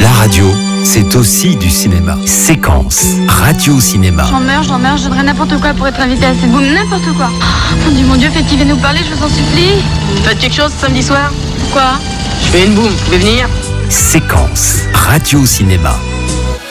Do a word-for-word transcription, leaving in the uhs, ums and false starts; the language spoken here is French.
La radio, c'est aussi du cinéma. Séquence, radio-cinéma. J'en meurs, j'en meurs, je donnerais n'importe quoi pour être invité à cette boum, n'importe quoi. Oh, mon Dieu, mon Dieu, faites qu'il vienne nous parler, je vous en supplie. Faites quelque chose samedi soir? Quoi? Je fais une boum, vous pouvez venir? Séquence, radio-cinéma.